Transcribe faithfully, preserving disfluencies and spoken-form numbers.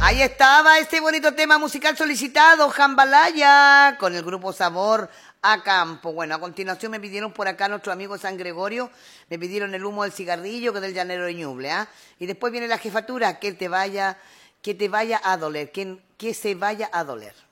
Ahí estaba este bonito tema musical solicitado, Jambalaya, con el grupo Sabor a Campo. Bueno, a continuación me pidieron por acá nuestro amigo San Gregorio, me pidieron el humo del cigarrillo, que es del llanero de Ñuble, ¿ah? Y después viene la jefatura, que te vaya, que te vaya a doler, que, que se vaya a doler.